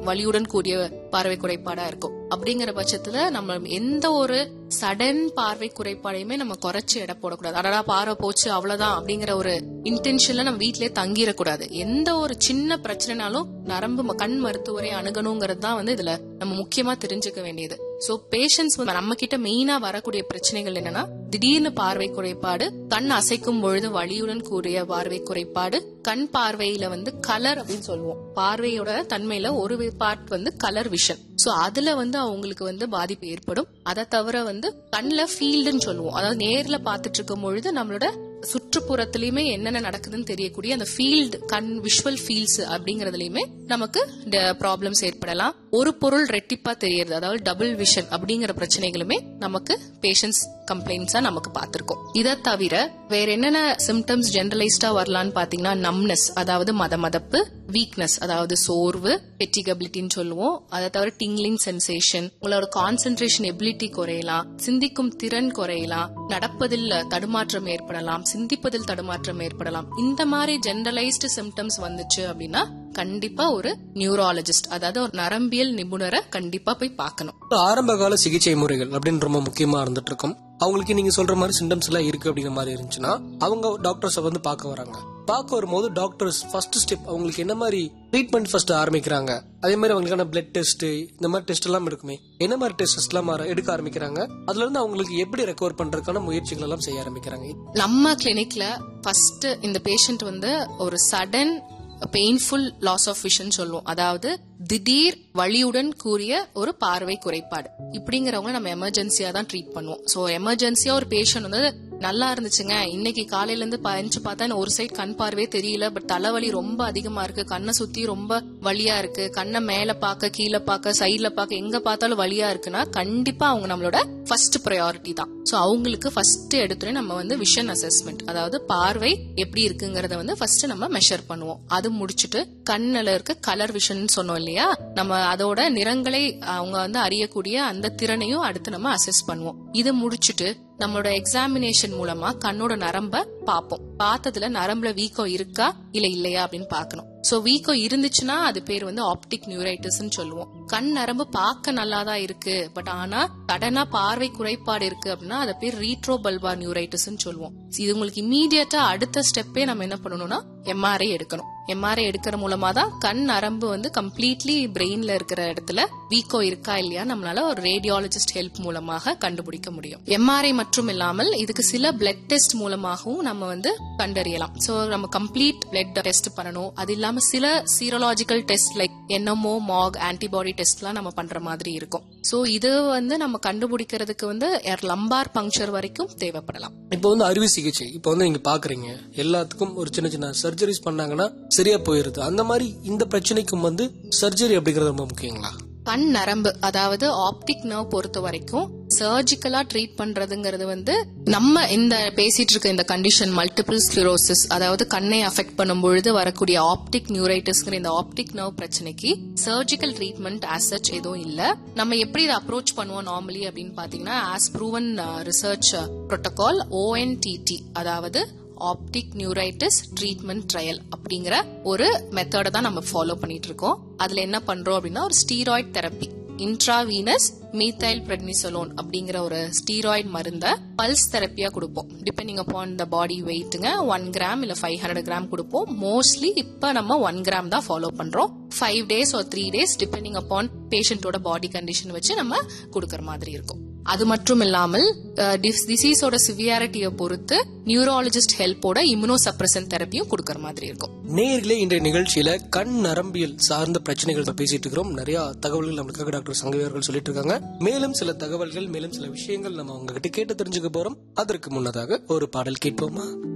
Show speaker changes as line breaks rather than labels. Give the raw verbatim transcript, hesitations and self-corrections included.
வலியுடன் கூடிய பார்வை குறைபாடா இருக்கும். அப்படிங்கிற பட்சத்துல நம்ம எந்த ஒரு சடன் பார்வை குறைபாடையுமே நம்ம குறைச்சு எடை போடக்கூடாது. அடடா பார்வை போச்சு அவ்வளவுதான் அப்படிங்கிற ஒரு இன்டென்ஷன்ல நம்ம வீட்டிலேயே தங்கிடக்கூடாது. எந்த ஒரு சின்ன பிரச்சனைனாலும் நரம்பு கண் மருத்துவரை அணுகணுங்கிறது தான் வந்து இதுல நம்ம முக்கியமா தெரிஞ்சுக்க வேண்டியது. சோ பேஷண்ட்ஸ் நம்ம கிட்ட மெயினா வரக்கூடிய பிரச்சனைகள் என்னன்னா, திடீர்னு பார்வை குறைபாடு, கண் அசைக்கும் பொழுது வலியுடன் கூடிய பார்வை குறைபாடு, கண் பார்வையில வந்து கலர் அப்படின்னு சொல்லுவோம். பார்வையோட தன்மையில ஒரு பார்ட் வந்து கலர் விஷன். சோ அதுல வந்து அவங்களுக்கு வந்து பாதிப்பு ஏற்படும். அதை தவிர வந்து கண்ல ஃபீல்டுன்னு சொல்லுவோம். அதாவது நேர்ல பாத்துட்டு இருக்கும் பொழுது நம்மளோட சுற்றுப்புறத்திலயுமே என்னென்ன நடக்குதுன்னு தெரியக்கூடிய அந்த ஃபீல்டு கண் விஷுவல் ஃபீல்ட்ஸ் அப்படிங்கறதுலயுமே நமக்கு ப்ராப்ளம்ஸ் ஏற்படலாம். ஒரு பொருள் ரெட்டிப்பா தெரியறது, அதாவது டபுள் விஷன் அப்படிங்கிற பிரச்சனைகளுமே நமக்கு பேஷண்ட்ஸ் கம்ப்ளைண்ட்ஸா நமக்கு பாத்திருக்கோம். இதை தவிர வேற என்னென்ன சிம்டம்ஸ் ஜெனரலைஸ்டா வரலான்னு பாத்தீங்கன்னா, நம்னஸ் அதாவது மத மதப்பு, வீக்னஸ் அதாவது சோர்வு, ஃபெட்டிகபிலிட்டின்னு சொல்லுவோம். அதை தவிர டிங்லிங் சென்சேஷன், உங்களோட கான்சென்ட்ரேஷன் எபிலிட்டி குறையலாம், சிந்திக்கும் திறன் குறையலாம், நடப்பதில் தடுமாற்றம் ஏற்படலாம், சிந்திப்பதில் தடுமாற்றம் ஏற்படலாம். இந்த மாதிரி ஜெனரலைஸ்டு சிம்டம்ஸ் வந்துச்சு அப்படின்னா கண்டிப்பா ஒரு நியூராலஜிஸ்ட் அதாவது ஒரு நரம்பியல் நிபுணரை கண்டிப்பா போய் பார்க்கணும்.
ஆரம்ப கால சிகிச்சை முறைகள் அப்படின்னு ரொம்ப முக்கியமா இருந்துட்டு இருக்கும். அவங்களுக்கு நீங்க சொல்ற மாதிரி சிம்டம்ஸ் எல்லாம் இருக்கு அப்படிங்கிற மாதிரி இருந்துச்சுன்னா அவங்க டாக்டர்ஸ் வந்து பார்க்க வராங்க. பார்க்க வரும்போது டாக்டர்ஸ் ஃபர்ஸ்ட் ஸ்டெப் அவங்களுக்கு என்ன மாதிரி ட்ரீட்மெண்ட் ஃபர்ஸ்ட் ஆரம்பிக்கிறாங்க, அதே மாதிரி அவங்களுக்கான பிளட் டெஸ்ட் இந்த மாதிரி டெஸ்ட் எல்லாம் எடுக்குமே, என்ன மாதிரி டெஸ்ட் எல்லாம் எடுக்க ஆரம்பிக்கிறாங்க, அதுல இருந்து அவங்களுக்கு எப்படி ரெக்கவர் பண்றதுக்கான முயற்சிகள் எல்லாம் செய்ய ஆரம்பிக்கிறாங்க.
நம்ம கிளினிக்ல ஃபர்ஸ்ட் இந்த பேஷண்ட் வந்து ஒரு sudden painful loss of vision சொல்லுவோம். அதாவது திடீர் வலியுடன் கூடிய ஒரு பார்வை குறைபாடு இப்படிங்கிறவங்க நம்ம எமர்ஜென்சியா தான் ட்ரீட் பண்ணுவோம். சோ எமர்ஜென்சியா ஒரு பேஷண்ட் வந்து நல்லா இருந்துச்சுங்க, இன்னைக்கு காலையில இருந்து பஞ்சு பார்த்தா ஒரு சைட் கண் பார்வையே தெரியல, பட் தலைவலி ரொம்ப அதிகமா இருக்கு, கண்ணை சுத்தி ரொம்ப வலியா இருக்கு, கண்ணை மேல பாக்க கீழே பாக்க சைட்ல பாக்க எங்க பார்த்தாலும் வலியா இருக்குன்னா கண்டிப்பா அவங்க நம்மளோட ஃபர்ஸ்ட் ப்ரையாரிட்டி தான். சோ அவங்களுக்கு ஃபர்ஸ்ட் எடுத்துட்டு நம்ம வந்து விஷன் அசஸ்மெண்ட் அதாவது பார்வை எப்படி இருக்குங்கறத வந்து ஃபர்ஸ்ட் நம்ம மெஷர் பண்ணுவோம். அது முடிச்சுட்டு கண்ணுல இருக்க கலர் விஷன் சொன்னோம் இல்லையா, நம்ம அதோட நிறங்களை அவங்க வந்து அறியக்கூடிய அந்த திறனையும் அடுத்து நம்ம அசஸ் பண்ணுவோம். இது முடிச்சுட்டு நம்மளோட எக்ஸாமினேஷன் மூலமா கண்ணோட நரம்ப பாப்போம். பார்த்ததுல நரம்புல வீக்கம் இருக்கா இல்ல இல்லையா அப்படின்னு பாக்கணும். சோ வீக்கம் இருந்துச்சுன்னா அது பேர் வந்து ஆப்டிக் நியூரைட்டிஸ் சொல்லுவோம். கண் நரம்பு பார்க்க நல்லாதான் இருக்கு, பட் ஆனா சடனா பார்வை குறைபாடு இருக்கு அப்படின்னா அது பேர் ரீட்ரோ பல்பார் நியூரைட்டிஸ் சொல்லுவோம். இது உங்களுக்கு இமீடியட்டா அடுத்த ஸ்டெப்பே நம்ம என்ன பண்ணணும்னா எம்ஆர்ஐ எடுக்கணும். எம்ஆர்ஐ எடுக்கிற மூலமா தான் கண் நரம்பு வந்து கம்ப்ளீட்லி பிரெயின்ல இருக்கிற இடத்துல வீக்கோ இருக்கா இல்லையா நம்மளால ஒரு ரேடியாலஜிஸ்ட் ஹெல்ப் மூலமாக கண்டுபிடிக்க முடியும். எம்ஆர்ஐ மற்றும் இல்லாமல் இதுக்கு சில பிளட் டெஸ்ட் மூலமாகவும் நம்ம வந்து கண்டறியலாம். சோ நம்ம கம்ப்ளீட் பிளட் டெஸ்ட் பண்ணணும். அது இல்லாம சில சீரோலாஜிக்கல் test like என்எம்ஓ, Mach, antibody test எல்லாம் நம்ம பண்ற மாதிரி இருக்கும். சோ இது வந்து நம்ம கண்டுபிடிக்கிறதுக்கு வந்து லம்பார் பங்க்சர் வரைக்கும் தேவைப்படலாம்.
இப்போ வந்து அறுவை சிகிச்சை இப்போ வந்து நீங்க பாக்குறீங்க, எல்லாத்துக்கும் ஒரு சின்ன சின்ன சர்ஜரிஸ் பண்ணாங்கன்னா சரியா போயிருது. அந்த மாதிரி இந்த பிரச்சனைக்கும் வந்து சர்ஜரி அப்படிங்கறது ரொம்ப முக்கியங்களா?
கண் நரம்பு அதாவது ஆப்டிக் நர்வ் பொறுத்த வரைக்கும் சர்ஜிக்கலா ட்ரீட் பண்றதுங்கிறது வந்து நம்ம இந்த பேசிட்டு இருக்க இந்த கண்டிஷன் மல்டிபிள் ஸ்க்ளரோசிஸ் அதாவது கண்ணை அஃபெக்ட் பண்ணும் பொழுது வரக்கூடிய ஆப்டிக் நியூரைட்டிஸ்ங்கிற இந்த ஆப்டிக் நர்வ் பிரச்சனைக்கு சர்ஜிக்கல் ட்ரீட்மெண்ட் ஆஸ் சச் எதுவும் இல்ல. நம்ம எப்படி இதை அப்ரோச் பண்ணுவோம் நார்மலி அப்படின்னு பாத்தீங்கன்னா ஆஸ் ப்ரூவன் ரிசர்ச் புரோட்டோகால் ஓஎன்டிடி அதாவது ஆப்டிக் நியூரைட்டிஸ் ட்ரீட்மெண்ட் ட்ரையல் அப்படிங்கிற ஒரு மெத்தட தான் நம்ம ஃபாலோ பண்ணிட்டு இருக்கோம். அதுல என்ன பண்றோம் அப்படின்னா ஒரு steroid therapy intravenous methyl prednisolone அப்படிங்கிற ஒரு ஸ்டீராய்டு மருந்த பல்ஸ் தெரப்பியா கொடுப்போம். Depending upon the body வெயிட்டுங்க one gram இல்ல ஃபைவ் ஹண்ட்ரட் கிராம் கொடுப்போம். மோஸ்ட்லி இப்ப நம்ம ஒன் கிராம் தான் ஃபாலோ பண்றோம். ஃபைவ் டேஸ் ஒரு three days depending upon பேஷண்டோட body condition வச்சு நம்ம கொடுக்கற மாதிரி இருக்கும். அது மட்டும் இல்லாமல் டிசீஸோட சிவியாரிட்டியை பொறுத்து நியூராலஜிஸ்ட் ஹெல்ப்போட இம்யூனோ சப்ரசன் தெரப்பியும் கொடுக்கற மாதிரி இருக்கும்.
நேயர்களே, இன்றைய நிகழ்ச்சியில கண் நரம்பியல் சார்ந்த பிரச்சனைகள் பேசிட்டு இருக்கிறோம். நிறைய தகவல்கள் நமக்காக டாக்டர் சங்கவி அவர்கள் சொல்லிட்டு இருக்காங்க. மேலும் சில தகவல்கள் மேலும் சில விஷயங்கள் நம்ம உங்ககிட்ட கேட்டு தெரிஞ்சுக்க போறோம். அதற்கு முன்னதாக ஒரு பாடல் கேட்போமா?